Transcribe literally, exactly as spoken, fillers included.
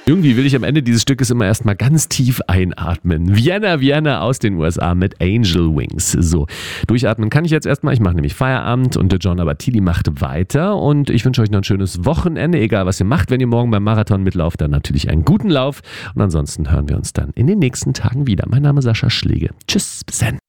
Irgendwie will ich am Ende dieses Stückes immer erstmal ganz tief einatmen. Vienna, Vienna aus den U S A mit Angel Wings. So, durchatmen kann ich jetzt erstmal. Ich mache nämlich Feierabend und der John Abatili macht weiter. Und ich wünsche euch noch ein schönes Wochenende, egal was ihr macht. Wenn ihr morgen beim Marathon mitlauft, dann natürlich einen guten Lauf. Und ansonsten hören wir uns dann in den nächsten Tagen wieder. Mein Name ist Sascha Schläge. Tschüss, bis dann.